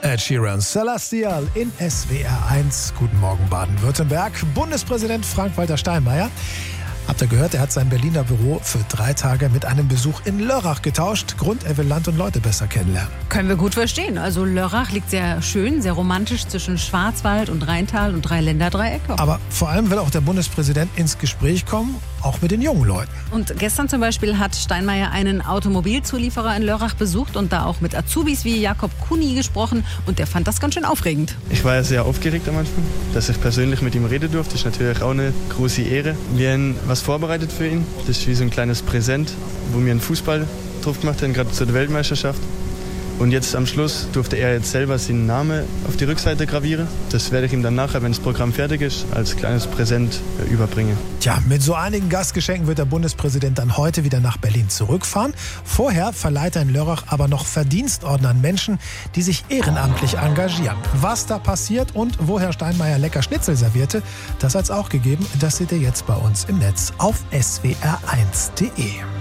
Ed Sheeran, Celestial in SWR 1. Guten Morgen Baden-Württemberg. Bundespräsident Frank-Walter Steinmeier. Habt ihr gehört, er hat sein Berliner Büro für 3 Tage mit einem Besuch in Lörrach getauscht. Grund, er will Land und Leute besser kennenlernen. Können wir gut verstehen. Also Lörrach liegt sehr schön, sehr romantisch zwischen Schwarzwald und Rheintal und Dreiländereieck. Aber vor allem will auch der Bundespräsident ins Gespräch kommen, auch mit den jungen Leuten. Und gestern zum Beispiel hat Steinmeier einen Automobilzulieferer in Lörrach besucht und da auch mit Azubis wie Jakob Kuni gesprochen. Und der fand das ganz schön aufregend. Ich war ja sehr aufgeregt am Anfang. Dass ich persönlich mit ihm reden durfte, ist natürlich auch eine große Ehre. Wir haben was vorbereitet für ihn. Das ist wie so ein kleines Präsent, wo wir einen Fußball drauf gemacht haben, gerade zur Weltmeisterschaft. Und jetzt am Schluss durfte er jetzt selber seinen Namen auf die Rückseite gravieren. Das werde ich ihm dann nachher, wenn das Programm fertig ist, als kleines Präsent überbringen. Tja, mit so einigen Gastgeschenken wird der Bundespräsident dann heute wieder nach Berlin zurückfahren. Vorher verleiht er in Lörrach aber noch Verdienstorden an Menschen, die sich ehrenamtlich engagieren. Was da passiert und wo Herr Steinmeier lecker Schnitzel servierte, das hat's auch gegeben. Das seht ihr jetzt bei uns im Netz auf swr1.de.